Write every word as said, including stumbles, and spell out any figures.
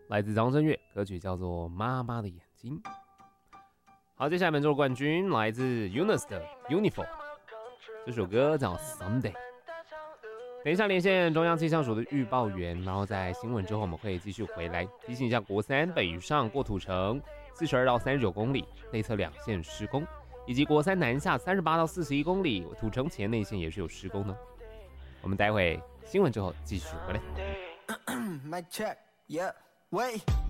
来自张震岳，歌曲叫做《妈妈的眼睛》。好，接下来本周的冠军来自 Eunice 的 Uniform， 这首歌叫 Someday。等一下连线中央气象署的预报员，然后在新闻之后我们会继续回来提醒一下国三北上过土城四十二到三十九公里内侧两线施工，以及国三南下三十八到四十一公里土城前内线也是有施工的。我们待会新闻之后继续回来。 Mic check, yeah, 喂。